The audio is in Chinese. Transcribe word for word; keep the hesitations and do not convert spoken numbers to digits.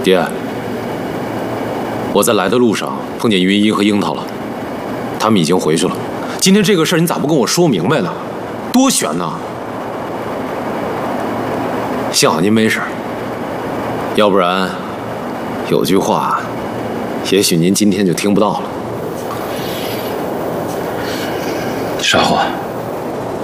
爹，我在来的路上碰见云一和樱桃了，他们已经回去了。今天这个事儿你咋不跟我说明白呢？多悬呐！幸好您没事，要不然有句话，也许您今天就听不到了。 少华。